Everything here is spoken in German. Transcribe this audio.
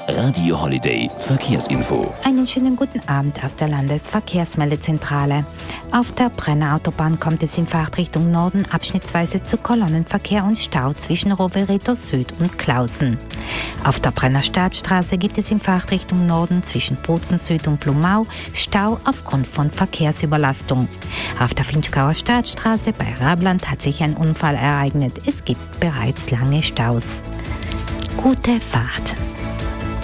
Radio Holiday Verkehrsinfo. Einen schönen guten Abend aus der Landesverkehrsmeldezentrale. Auf der Brenner Autobahn kommt es in Fahrtrichtung Norden abschnittsweise zu Kolonnenverkehr und Stau zwischen Rovereto Süd und Klausen. Auf der Brenner Staatsstraße gibt es in Fahrtrichtung Norden zwischen Bozen Süd und Blumau Stau aufgrund von Verkehrsüberlastung. Auf der Finchgauer Staatsstraße bei Rabland hat sich ein Unfall ereignet. Es gibt bereits lange Staus. Gute Fahrt!